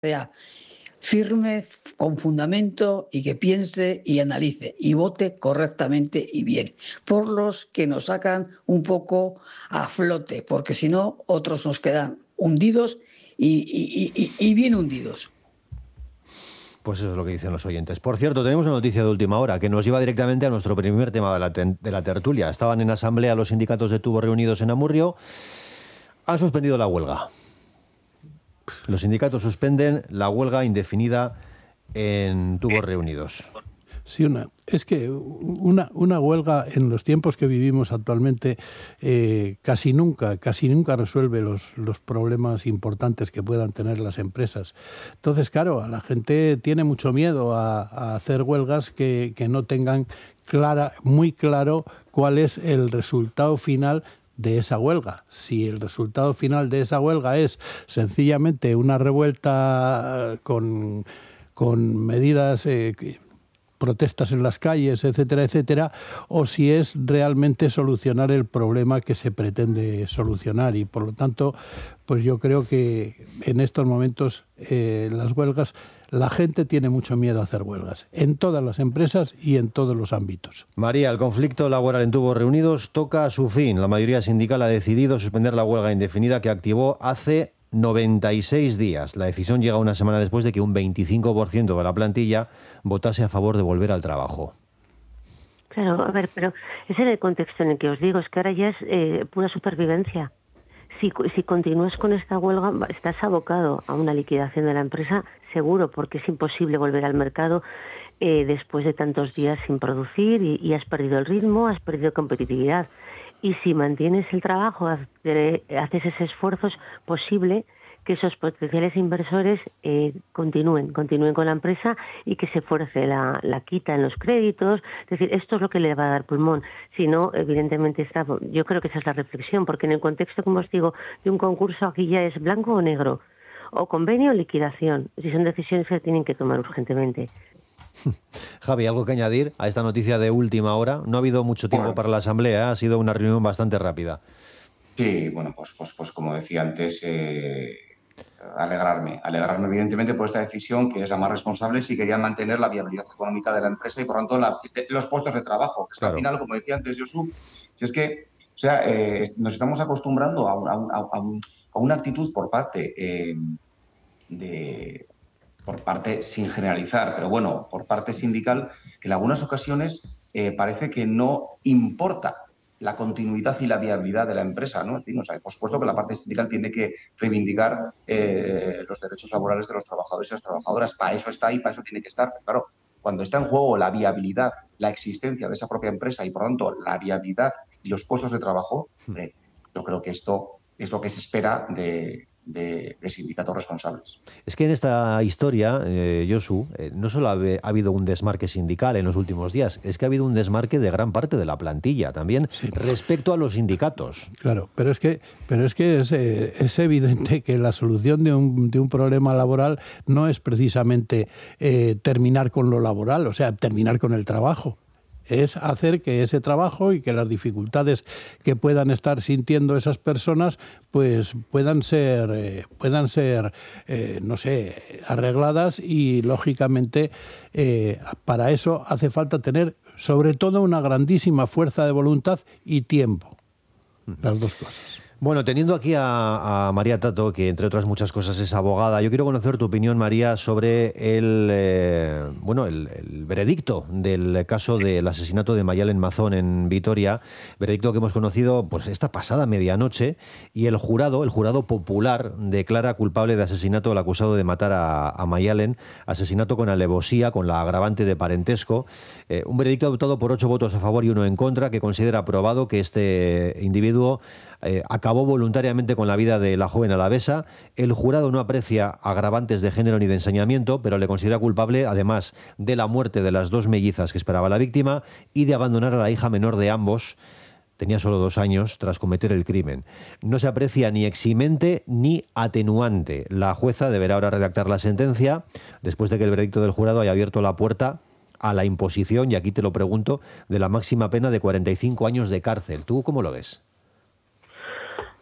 sea firme, con fundamento y que piense y analice y vote correctamente y bien, por los que nos sacan un poco a flote, porque si no, otros nos quedan hundidos y bien hundidos. Pues eso es lo que dicen los oyentes. Por cierto, tenemos una noticia de última hora que nos lleva directamente a nuestro primer tema de la tertulia. Estaban en asamblea los sindicatos de tubos reunidos en Amurrio. Han suspendido la huelga. Los sindicatos suspenden la huelga indefinida en tubos reunidos. Sí, es que una huelga en los tiempos que vivimos actualmente casi nunca resuelve los problemas importantes que puedan tener las empresas. Entonces, claro, a la gente tiene mucho miedo a hacer huelgas que no tengan muy claro cuál es el resultado final de esa huelga. Si el resultado final de esa huelga es sencillamente una revuelta con medidas, protestas en las calles, etcétera, etcétera, o si es realmente solucionar el problema que se pretende solucionar. Y por lo tanto, pues yo creo que en estos momentos las huelgas, la gente tiene mucho miedo a hacer huelgas, en todas las empresas y en todos los ámbitos. María, el conflicto laboral en tubos reunidos toca a su fin. La mayoría sindical ha decidido suspender la huelga indefinida que activó hace 96 días. La decisión llega una semana después de que un 25% de la plantilla votase a favor de volver al trabajo. Claro, a ver, pero ese es el contexto en el que os digo, es que ahora ya es pura supervivencia. Si continúas con esta huelga, estás abocado a una liquidación de la empresa, seguro, porque es imposible volver al mercado después de tantos días sin producir y has perdido el ritmo, has perdido competitividad. Y si mantienes el trabajo, haces ese esfuerzo, es posible que esos potenciales inversores continúen con la empresa y que se fuerce la quita en los créditos. Es decir, esto es lo que le va a dar pulmón. Si no, evidentemente yo creo que esa es la reflexión, porque en el contexto, como os digo, de un concurso aquí ya es blanco o negro, o convenio o liquidación. Si son decisiones que se tienen que tomar urgentemente. Javi, ¿algo que añadir a esta noticia de última hora? No ha habido mucho tiempo para la asamblea, ha sido una reunión bastante rápida. Sí, bueno, pues como decía antes, alegrarme evidentemente por esta decisión, que es la más responsable si querían mantener la viabilidad económica de la empresa y por tanto los puestos de trabajo. Que es que al final, como decía antes Josu, si es que nos estamos acostumbrando a una actitud por parte sin generalizar, pero bueno, por parte sindical, que en algunas ocasiones parece que no importa la continuidad y la viabilidad de la empresa, ¿no? Por supuesto que la parte sindical tiene que reivindicar los derechos laborales de los trabajadores y las trabajadoras. Para eso está ahí, para eso tiene que estar. Pero claro, cuando está en juego la viabilidad, la existencia de esa propia empresa y, por tanto, la viabilidad y los puestos de trabajo, yo creo que esto es lo que se espera de sindicatos responsables. Es que en esta historia, Josu, no solo ha habido un desmarque sindical en los últimos días, es que ha habido un desmarque de gran parte de la plantilla también respecto a los sindicatos. Claro, pero es que es evidente que la solución de un problema laboral no es precisamente terminar con lo laboral, o sea, terminar con el trabajo. Es hacer que ese trabajo y que las dificultades que puedan estar sintiendo esas personas pues puedan ser arregladas y lógicamente para eso hace falta tener sobre todo una grandísima fuerza de voluntad y tiempo, las dos cosas. Bueno, teniendo aquí a María Tato, que entre otras muchas cosas es abogada, yo quiero conocer tu opinión, María, sobre el veredicto del caso del asesinato de Mayalen Mazón en Vitoria, veredicto que hemos conocido pues esta pasada medianoche, y el jurado popular declara culpable de asesinato al acusado de matar a Mayalen, asesinato con alevosía, con la agravante de parentesco, un veredicto adoptado por 8 votos a favor y 1 en contra, que considera probado que este individuo acabó voluntariamente con la vida de la joven alavesa. El jurado no aprecia agravantes de género ni de ensañamiento, pero le considera culpable, además de la muerte de las 2 mellizas que esperaba la víctima y de abandonar a la hija menor de ambos, tenía solo 2 años, tras cometer el crimen. No se aprecia ni eximente ni atenuante. La jueza deberá ahora redactar la sentencia, después de que el veredicto del jurado haya abierto la puerta a la imposición, y aquí te lo pregunto, de la máxima pena de 45 años de cárcel. ¿Tú cómo lo ves?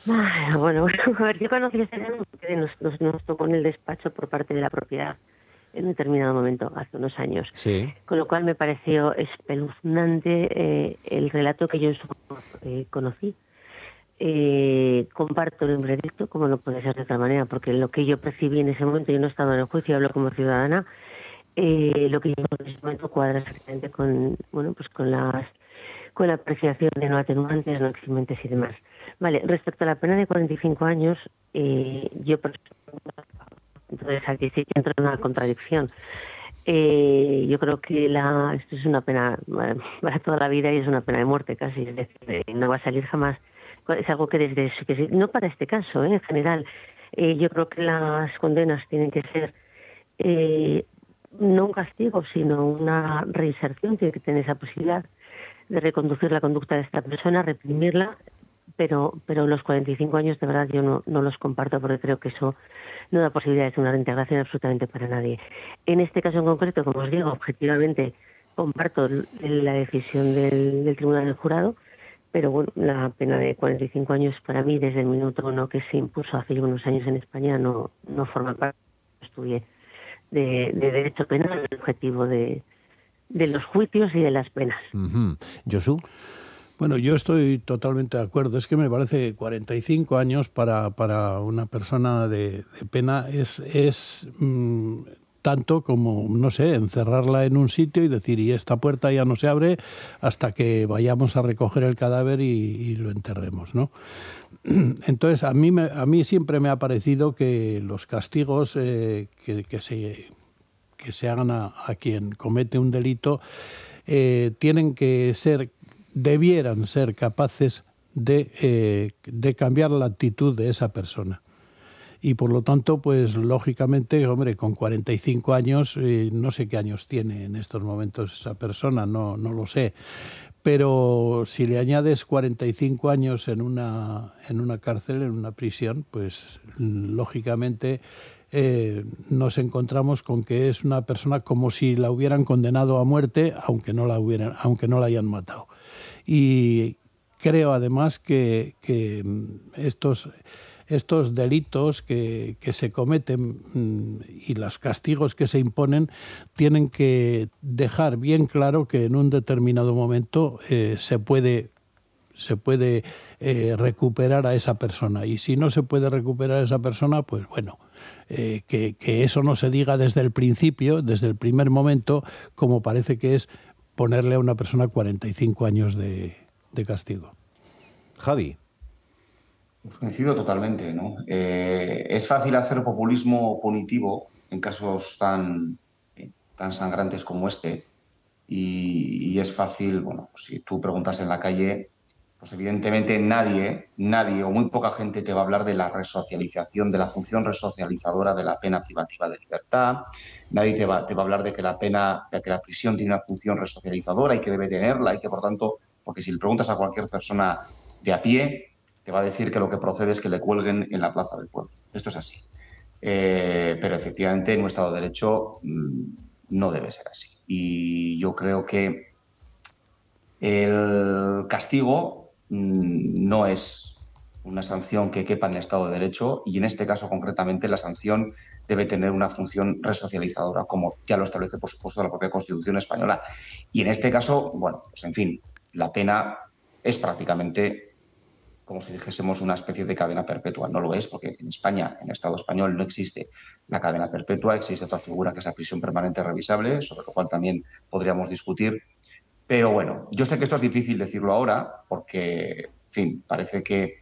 Bueno, a ver, yo conocí este tema porque nos tocó en el despacho por parte de la propiedad en un determinado momento, hace unos años. Sí. Con lo cual me pareció espeluznante el relato que yo en su momento conocí. Comparto el veredicto, como no puede ser de otra manera, porque lo que yo percibí en ese momento, yo no he estado en el juicio, hablo como ciudadana, lo que yo en ese momento cuadra exactamente con, bueno, pues con la apreciación de no atenuantes, no eximentes y demás. Vale, respecto a la pena de 45 años, yo entonces aquí sí que entro en una contradicción. Yo creo que esto es una pena para toda la vida y es una pena de muerte casi, es decir, no va a salir jamás. Es algo que no para este caso, en general, yo creo que las condenas tienen que ser no un castigo, sino una reinserción, tiene que tener esa posibilidad de reconducir la conducta de esta persona, reprimirla, pero los 45 años de verdad yo no los comparto porque creo que eso no da posibilidades de una reintegración absolutamente para nadie. En este caso en concreto, como os digo, objetivamente comparto la decisión del Tribunal del Jurado, pero bueno, la pena de 45 años para mí desde el minuto uno que se impuso hace unos años en España no forma parte de derecho penal, el objetivo de los juicios y de las penas. Josu. Bueno, yo estoy totalmente de acuerdo. Es que me parece que 45 años para una persona de pena es tanto como, no sé, encerrarla en un sitio y decir, y esta puerta ya no se abre hasta que vayamos a recoger el cadáver y lo enterremos, ¿no? Entonces, a mí siempre me ha parecido que los castigos que se hagan a quien comete un delito debieran ser capaces de cambiar la actitud de esa persona. Y por lo tanto, pues lógicamente, hombre, con 45 años, no sé qué años tiene en estos momentos esa persona, no lo sé. Pero si le añades 45 años en una cárcel, en una prisión, pues lógicamente nos encontramos con que es una persona como si la hubieran condenado a muerte, aunque no la hayan matado. Y creo además que estos delitos que se cometen y los castigos que se imponen tienen que dejar bien claro que en un determinado momento se puede recuperar a esa persona. Y si no se puede recuperar a esa persona, pues bueno, que eso no se diga desde el principio, desde el primer momento, como parece que es ponerle a una persona 45 años de castigo. Javi. Pues coincido totalmente, ¿no? Es fácil hacer populismo punitivo en casos tan sangrantes como este y es fácil, bueno, pues si tú preguntas en la calle, pues evidentemente nadie o muy poca gente te va a hablar de la resocialización, de la función resocializadora de la pena privativa de libertad. Nadie te va a hablar de que la prisión tiene una función resocializadora y que debe tenerla y que, por tanto, porque si le preguntas a cualquier persona de a pie, te va a decir que lo que procede es que le cuelguen en la plaza del pueblo. Esto es así. Pero efectivamente en un Estado de Derecho no debe ser así. Y yo creo que el castigo no es una sanción que quepa en el Estado de Derecho y en este caso concretamente la sanción debe tener una función resocializadora, como ya lo establece por supuesto la propia Constitución española. Y en este caso, bueno, pues en fin, la pena es prácticamente como si dijésemos una especie de cadena perpetua. No lo es, porque en España, en el Estado español, no existe la cadena perpetua, existe otra figura que es la prisión permanente revisable, sobre lo cual también podríamos discutir. Pero bueno, yo sé que esto es difícil decirlo ahora, porque, en fin, parece que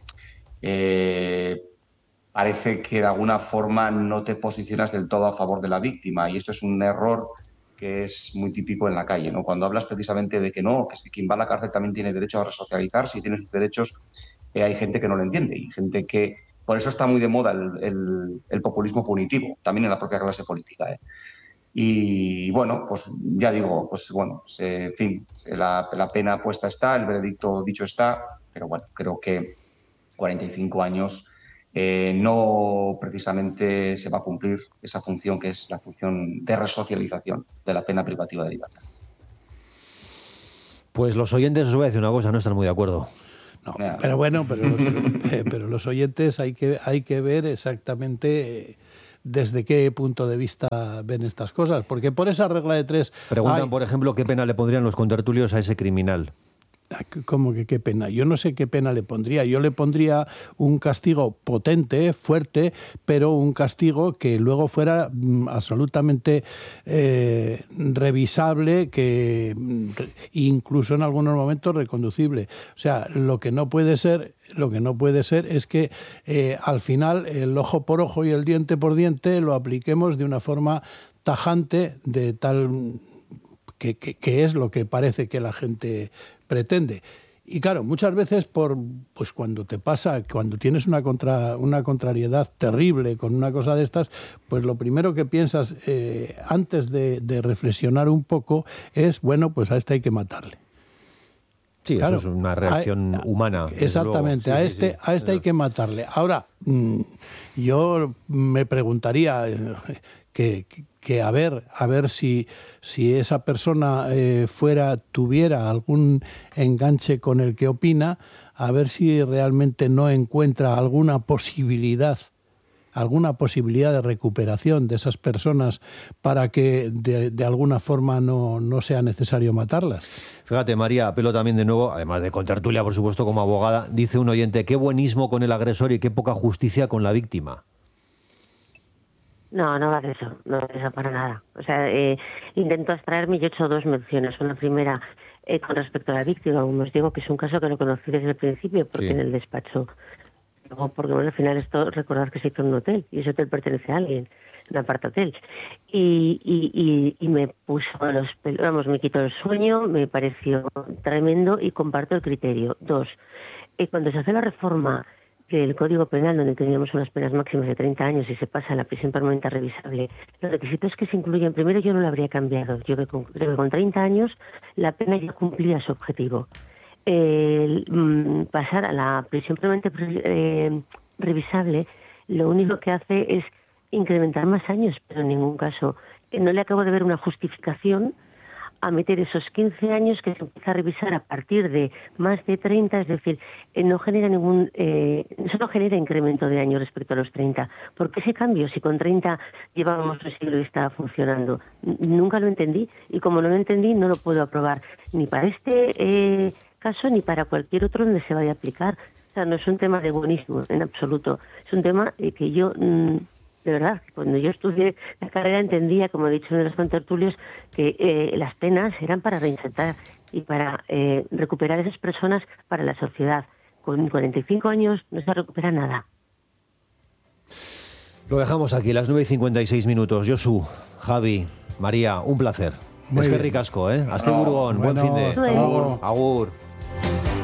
de alguna forma no te posicionas del todo a favor de la víctima, y esto es un error que es muy típico en la calle, ¿no? Cuando hablas precisamente de que no, que quien va a la cárcel también tiene derecho a resocializarse y tiene sus derechos, hay gente que no lo entiende y gente que... Por eso está muy de moda el populismo punitivo, también en la propia clase política, ¿eh? Y bueno, pues ya digo, pues bueno, en fin, la pena puesta está, el veredicto dicho está, pero bueno, creo que 45 años no precisamente se va a cumplir esa función que es la función de resocialización de la pena privativa de libertad. Pues los oyentes os voy a decir una cosa, no están muy de acuerdo. No, pero bueno, pero los oyentes hay que ver exactamente desde qué punto de vista ven estas cosas, porque por esa regla de 3... Preguntan, por ejemplo, qué pena le pondrían los contertulios a ese criminal. ¿Cómo que qué pena? Yo no sé qué pena le pondría. Yo le pondría un castigo potente, fuerte, pero un castigo que luego fuera absolutamente revisable, que incluso en algunos momentos reconducible. O sea, lo que no puede ser es que al final el ojo por ojo y el diente por diente lo apliquemos de una forma tajante, de tal que es lo que parece que la gente pretende. Y claro, muchas veces pues cuando te pasa, cuando tienes una contrariedad terrible con una cosa de estas, pues lo primero que piensas antes de reflexionar un poco es, bueno, pues a este hay que matarle. Sí, claro, eso es una reacción humana. Exactamente, sí, a este hay que matarle. Ahora, yo me preguntaría que a ver si esa persona tuviera algún enganche con el que opina, a ver si realmente no encuentra alguna posibilidad de recuperación de esas personas para que de alguna forma no sea necesario matarlas. Fíjate, María, apelo también de nuevo, además de contertulia, por supuesto, como abogada, dice un oyente, qué buenismo con el agresor y qué poca justicia con la víctima. No va de eso, no va de eso para nada. O sea, intento abstraerme y he hecho 2 menciones. Una primera con respecto a la víctima, como os digo, que es un caso que lo conocí desde el principio, porque en el despacho. Luego, porque bueno, al final esto, recordad que se hizo en un hotel, y ese hotel pertenece a alguien, un apartahotel. Y me puso a los pelos, vamos, me quitó el sueño, me pareció tremendo y comparto el criterio. 2, cuando se hace la reforma del Código Penal, donde teníamos unas penas máximas de 30 años y se pasa a la prisión permanente revisable, los requisitos que se incluyen, primero yo no lo habría cambiado. Yo creo que con 30 años la pena ya cumplía su objetivo. Pasar a la prisión permanente revisable, lo único que hace es incrementar más años, pero en ningún caso. No le acabo de ver una justificación a meter esos 15 años que se empieza a revisar a partir de más de 30, es decir, no genera eso no genera incremento de años respecto a los 30. ¿Por qué ese cambio si con 30 llevábamos un siglo y estaba funcionando? Nunca lo entendí, y como no lo entendí no lo puedo aprobar ni para este caso ni para cualquier otro donde se vaya a aplicar. O sea, no es un tema de buenismo en absoluto, es un tema que yo... de verdad, cuando yo estudié la carrera entendía, como he dicho en los contertulios, que las penas eran para reinsertar y para recuperar a esas personas para la sociedad. Con 45 años no se recupera nada. Lo dejamos aquí, las 9:56. Josu, Javi, María, un placer. Es que ricasco, ¿eh? Hasta Burgón, buen fin de... Hasta luego. Agur.